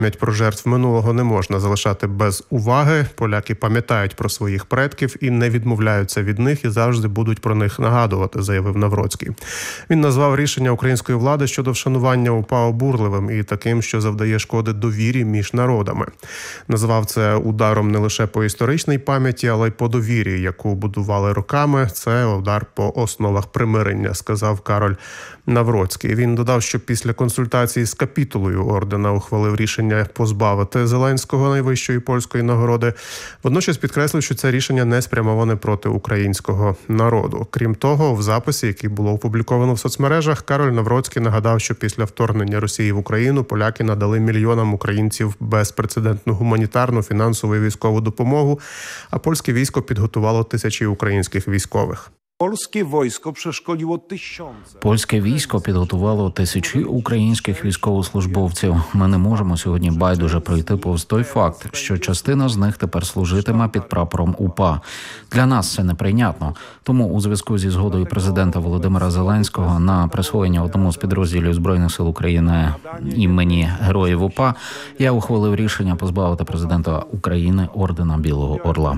Пам'ять про жертв минулого не можна залишати без уваги. Поляки пам'ятають про своїх предків і не відмовляються від них і завжди будуть про них нагадувати, заявив Навроцький. Він назвав рішення української влади щодо вшанування УПА обурливим і таким, що завдає шкоди довірі між народами. Назвав це ударом не лише по історичній пам'яті, але й по довірі, яку будували роками. Це удар по основах примирення, сказав Кароль Навроцький. Він додав, що після консультації з капітулою ордена ухвалив рішення позбавити Зеленського найвищої польської нагороди. Водночас підкреслив, що це рішення не спрямоване проти українського народу. Крім того, в записі, який було опубліковано в соцмережах, Кароль Навроцький нагадав, що після вторгнення Росії в Україну поляки надали мільйонам українців безпрецедентну гуманітарну, фінансову і військову допомогу, а польське військо підготувало тисячі українських військових. Польське військо підготувало тисячі українських військовослужбовців. Ми не можемо сьогодні байдуже пройти повз той факт, що частина з них тепер служитиме під прапором УПА. Для нас це неприйнятно. Тому у зв'язку зі згодою президента Володимира Зеленського на присвоєння одному з підрозділів Збройних сил України імені Героїв УПА я ухвалив рішення позбавити президента України ордена Білого Орла.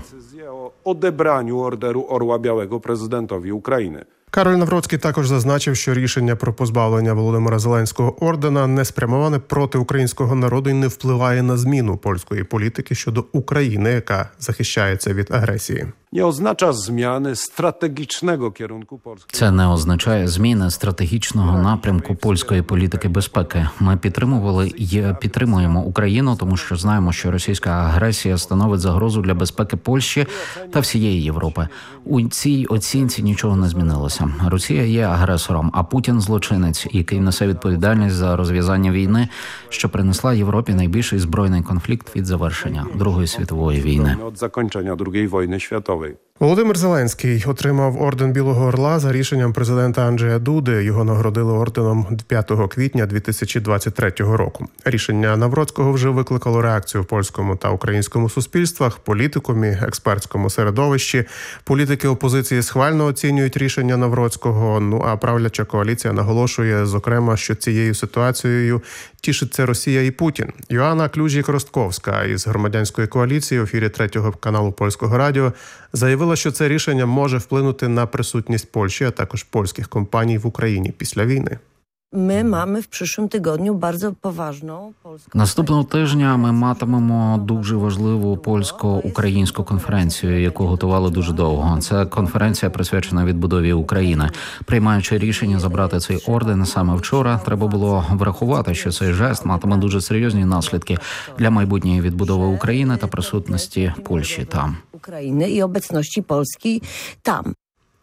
Odebraniu orderu Orła Białego prezydentowi Ukrainy. Кароль Навроцький також зазначив, що рішення про позбавлення Володимира Зеленського ордена не спрямоване проти українського народу і не впливає на зміну польської політики щодо України, яка захищається від агресії. Nie oznacza zmiany strategicznego kierunku Polski. Це не означає зміни стратегічного напрямку польської політики безпеки. Ми підтримували і підтримуємо Україну, тому що знаємо, що російська агресія становить загрозу для безпеки Польщі та всієї Європи. У цій оцінці нічого не змінилося. Росія є агресором, а Путін – злочинець, який несе відповідальність за розв'язання війни, що принесла Європі найбільший збройний конфлікт від завершення Другої світової війни. Od zakończenia II wojny światowej. Володимир Зеленський отримав орден Білого Орла за рішенням президента Анджея Дуди. Його нагородили орденом 5 квітня 2023 року. Рішення Навроцького вже викликало реакцію в польському та українському суспільствах, політикумі, експертському середовищі. Політики опозиції схвально оцінюють рішення Навроцького, а правляча коаліція наголошує, зокрема, що цією ситуацією тішиться Росія і Путін. Йоанна Клюжік-Ростковська із громадянської коаліції в ефірі 3-го каналу Польського радіо заявила, що це рішення може вплинути на присутність Польщі, а також польських компаній в Україні після війни. Ми маємо в przyszłym tygodniu bardzo poważną polską... Наступного тижня ми матимемо дуже важливу польсько-українську конференцію, яку готували дуже довго. Це конференція присвячена відбудові України. Приймаючи рішення забрати цей орден саме вчора, треба було врахувати, що цей жест матиме дуже серйозні наслідки для майбутньої відбудови України та присутності Польщі там. України і обecności Polski там.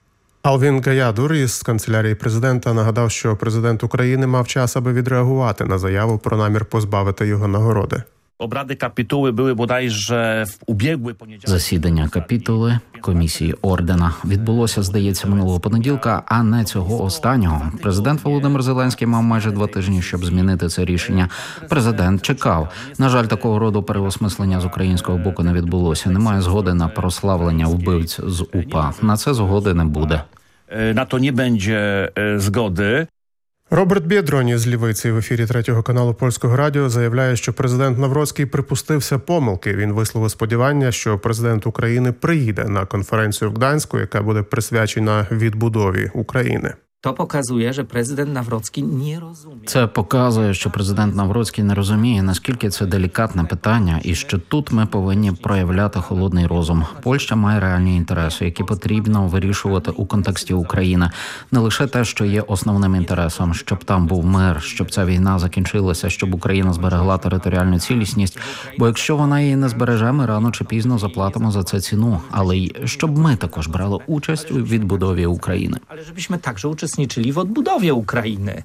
Алвін Гаядур із канцелярії президента нагадав, що президент України мав час, аби відреагувати на заяву про намір позбавити його нагороди. Obrady kapituły były bodajże w ubiegły poniedziałek. Засідання капітули комісії ордена відбулося, здається, минулого понеділка, а не цього останнього. Президент Володимир Зеленський мав майже 2 тижні, щоб змінити це рішення. Президент чекав. На жаль, такого роду переосмислення з українського боку не відбулося. Немає згоди на прославлення вбивць з УПА. На це згоди не буде. Na to nie będzie zgody. Роберт Бєдроні з Лівиці в ефірі 3-го каналу Польського радіо заявляє, що президент Навроцький припустився помилки. Він висловив сподівання, що президент України приїде на конференцію в Гданську, яка буде присвячена відбудові України. To pokazuje, że prezydent Nawrocki nie rozumie. Це показує, що президент Навроцький не розуміє, наскільки це делікатне питання, і що тут ми повинні проявляти холодний розум. Польща має реальні інтереси, які потрібно вирішувати у контексті України. Не лише те, що є основним інтересом, щоб там був мир, щоб ця війна закінчилася, щоб Україна зберегла територіальну цілісність, бо якщо вона її не збереже, ми рано чи пізно заплатимо за це ціну. Але й щоб ми також брали участь у відбудові України. Ale żebyśmy także uczestniczyli w odbudowie Ukrainy.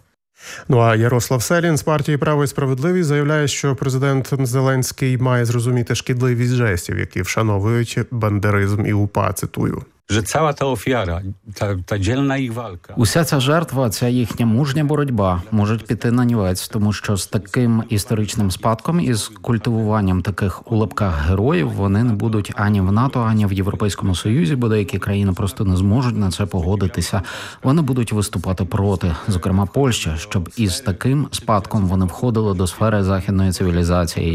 А Ярослав Селін з партії «Право і справедливість» заявляє, що президент Зеленський має зрозуміти шкідливість жестів, які вшановують бандеризм і УПА, цитую. że cała ta ofiara, ta dzielna ich walka. Уся ця жертва, ця їхня мужня боротьба можуть піти на нівець, тому що з таким історичним спадком і з культивуванням таких у лапках героїв вони не будуть ані в НАТО, ані в Європейському Союзі, бо деякі країни просто не зможуть на це погодитися. Вони будуть виступати проти, зокрема Польща, щоб із таким спадком вони входили до сфери західної цивілізації.